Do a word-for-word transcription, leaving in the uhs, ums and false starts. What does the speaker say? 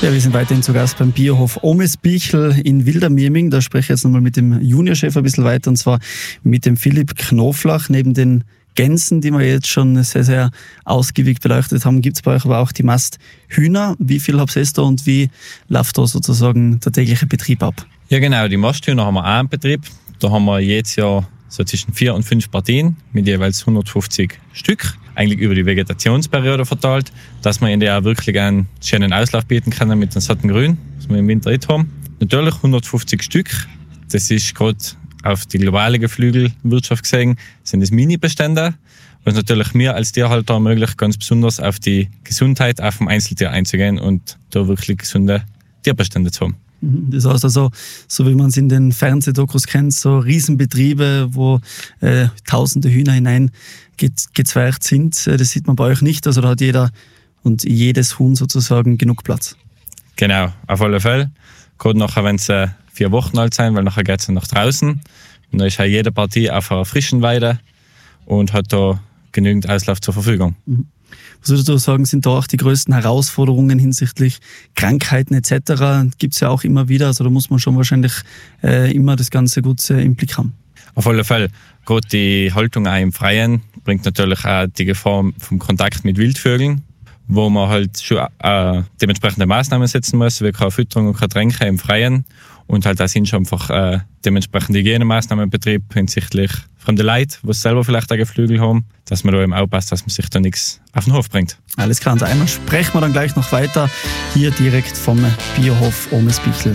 Ja, wir sind weiterhin zu Gast beim Biohof Omesbichl in Wildermieming. Da spreche ich jetzt nochmal mit dem Juniorchef ein bisschen weiter, und zwar mit dem Philipp Knoflach. Neben den Gänsen, die wir jetzt schon sehr, sehr ausgiebig beleuchtet haben, gibt es bei euch aber auch die Masthühner. Wie viel habt ihr da und wie läuft da sozusagen der tägliche Betrieb ab? Ja genau, die Masthühner haben wir auch im Betrieb. Da haben wir jedes Jahr so zwischen vier und fünf Partien mit jeweils hundertfünfzig Stück, eigentlich über die Vegetationsperiode verteilt, dass wir ihnen auch wirklich einen schönen Auslauf bieten können mit dem satten Grün, was wir im Winter nicht haben. Natürlich hundertfünfzig Stück, das ist gerade auf die globale Geflügelwirtschaft gesehen, sind das Mini-Bestände, was natürlich mir als Tierhalter ermöglicht, ganz besonders auf die Gesundheit auch vom Einzeltier einzugehen und da wirklich gesunde Tierbestände zu haben. Das heißt also, so wie man es in den Fernsehdokus kennt, so Riesenbetriebe, wo äh, tausende Hühner hinein gezwergt sind, das sieht man bei euch nicht. Also da hat jeder und jedes Huhn sozusagen genug Platz. Genau, auf alle Fälle. Gerade nachher, wenn sie vier Wochen alt sind, weil nachher geht es nach draußen. Und dann ist halt jede Partie auf einer frischen Weide und hat da genügend Auslauf zur Verfügung. Mhm. Was würdest du sagen, sind da auch die größten Herausforderungen hinsichtlich Krankheiten et cetera? Gibt es ja auch immer wieder, also da muss man schon wahrscheinlich äh, immer das Ganze gut äh, im Blick haben. Auf alle Fälle. Gerade die Haltung auch im Freien bringt natürlich auch die Gefahr vom Kontakt mit Wildvögeln, wo man halt schon äh, dementsprechende Maßnahmen setzen muss, wie keine Fütterung und keine Tränke im Freien. Und halt auch sind schon einfach äh, dementsprechende Hygienemaßnahmen im Betrieb hinsichtlich fremde Leute, die selber vielleicht auch Geflügel haben, dass man da eben aufpasst, dass man sich da nichts auf den Hof bringt. Alles klar, und einmal sprechen wir dann gleich noch weiter hier direkt vom Biohof Omesbichl